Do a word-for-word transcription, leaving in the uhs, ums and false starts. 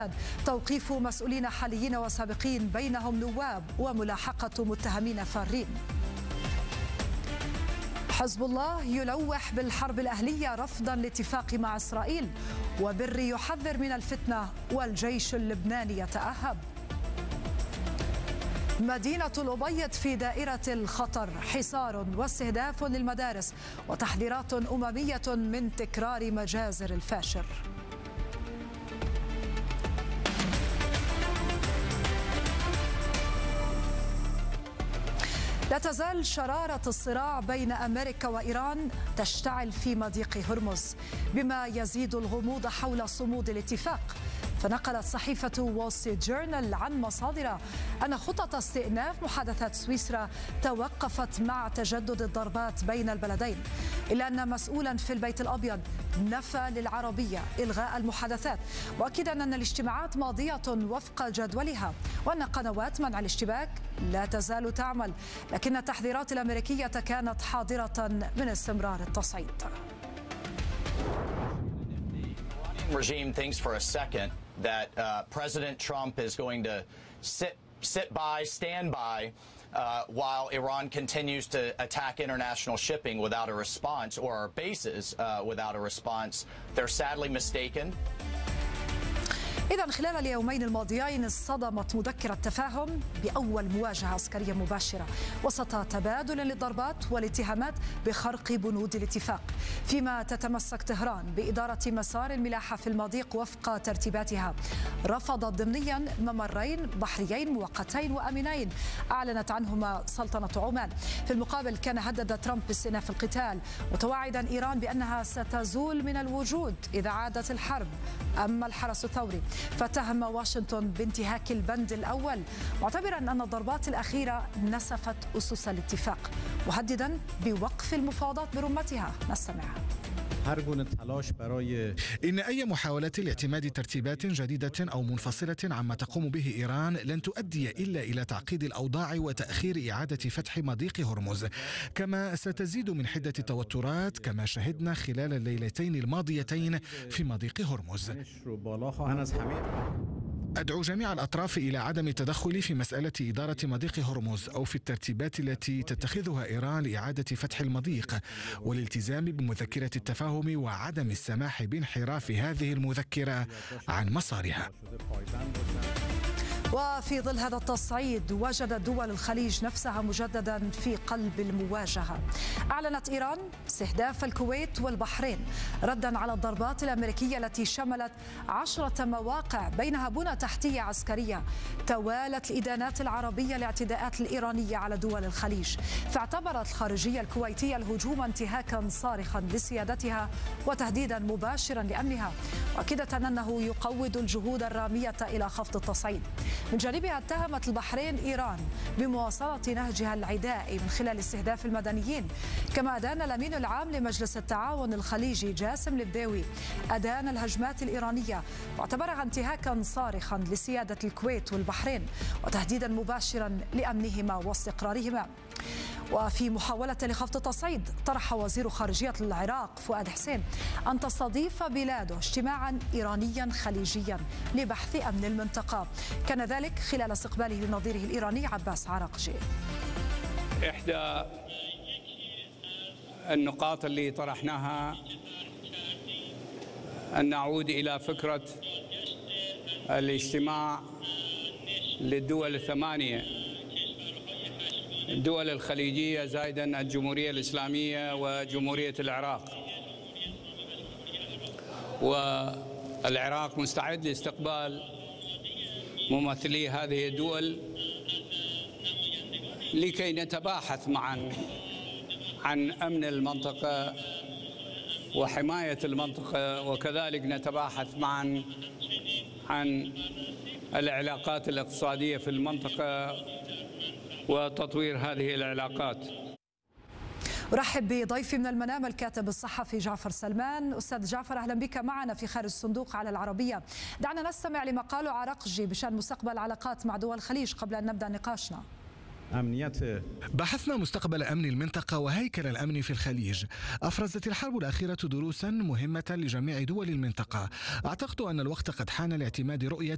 توقيف مسؤولين حاليين وسابقين بينهم نواب وملاحقة متهمين فارين. حزب الله يلوح بالحرب الأهلية رفضا لاتفاق مع إسرائيل، وبر يحذر من الفتنة والجيش اللبناني يتأهب. مدينة الأبيض في دائرة الخطر، حصار واستهداف للمدارس وتحذيرات أممية من تكرار مجازر الفاشر. لا تزال شرارة الصراع بين أمريكا وإيران تشتعل في مضيق هرمز، بما يزيد الغموض حول صمود الاتفاق. فنقلت صحيفة وول ستريت جورنال عن مصادر أن خطط استئناف محادثات سويسرا توقفت مع تجدد الضربات بين البلدين، إلا أن مسؤولا في البيت الأبيض نفى للعربية إلغاء المحادثات، مؤكدا أن الاجتماعات ماضية وفق جدولها، وأن قنوات منع الاشتباك لا تزال تعمل، لكن التحذيرات الأمريكية كانت حاضرة من استمرار التصعيد. Regime thinks for a second that uh, President Trump is going to sit sit by, stand by, uh, while Iran continues to attack international shipping without a response, or our bases uh, without a response. They're sadly mistaken. إذا خلال اليومين الماضيين صدمت مذكرة تفاهم بأول مواجهة عسكرية مباشرة وسط تبادل للضربات والاتهامات بخرق بنود الاتفاق، فيما تتمسك طهران بإدارة مسار الملاحة في المضيق وفق ترتيباتها. رفضت ضمنيا ممرين بحريين مؤقتين وأمنين أعلنت عنهما سلطنة عمان. في المقابل كان هدد ترامب باستئناف القتال، متوعدا إيران بأنها ستزول من الوجود إذا عادت الحرب. أما الحرس الثوري فتهم واشنطن بانتهاك البند الأول، معتبرا أن الضربات الأخيرة نسفت أسس الاتفاق، مهددا بوقف المفاوضات برمتها. نستمع. إن أي محاولة لاعتماد ترتيبات جديدة أو منفصلة عما تقوم به إيران لن تؤدي إلا إلى تعقيد الأوضاع وتأخير إعادة فتح مضيق هرمز، كما ستزيد من حدة التوترات كما شهدنا خلال الليلتين الماضيتين في مضيق هرمز. أدعو جميع الأطراف إلى عدم التدخل في مسألة إدارة مضيق هرمز أو في الترتيبات التي تتخذها إيران لإعادة فتح المضيق، والالتزام بمذكرة التفاهم وعدم السماح بانحراف هذه المذكرة عن مسارها. وفي ظل هذا التصعيد وجدت دول الخليج نفسها مجددا في قلب المواجهة. أعلنت إيران استهداف الكويت والبحرين ردا على الضربات الأمريكية التي شملت عشرة مواقع بينها بنى تحتية عسكرية. توالت الإدانات العربية الاعتداءات الإيرانية على دول الخليج، فاعتبرت الخارجية الكويتية الهجوم انتهاكا صارخا لسيادتها وتهديدا مباشرا لأمنها، وأكدت أنه يقوض الجهود الرامية إلى خفض التصعيد. من جانبها اتهمت البحرين إيران بمواصلة نهجها العدائي من خلال استهداف المدنيين، كما أدان الأمين العام لمجلس التعاون الخليجي جاسم البداوي أدان الهجمات الإيرانية واعتبرها انتهاكا صارخا لسيادة الكويت والبحرين وتهديدا مباشرا لأمنهما واستقرارهما. وفي محاولة لخفض التصعيد طرح وزير خارجية العراق فؤاد حسين أن تستضيف بلاده اجتماعا إيرانيا خليجيا لبحث أمن المنطقة، كان ذلك خلال استقباله لنظيره الإيراني عباس عراقجي. إحدى النقاط اللي طرحناها أن نعود إلى فكرة الاجتماع للدول الثمانية، الدول الخليجية زائدا الجمهورية الإسلامية وجمهورية العراق، والعراق مستعد لاستقبال ممثلي هذه الدول لكي نتباحث معا عن أمن المنطقة وحماية المنطقة، وكذلك نتباحث معا عن العلاقات الاقتصادية في المنطقة وتطوير هذه العلاقات. أرحب بضيفي من المنام الكاتب الصحفي جعفر سلمان. أستاذ جعفر، أهلا بك معنا في خارج الصندوق على العربية. دعنا نستمع لما قاله عراقجي بشأن مستقبل العلاقات مع دول الخليج قبل أن نبدأ نقاشنا. أمنية. بحثنا مستقبل أمن المنطقة وهيكل الأمن في الخليج. أفرزت الحرب الأخيرة دروسا مهمة لجميع دول المنطقة. أعتقد أن الوقت قد حان لاعتماد رؤية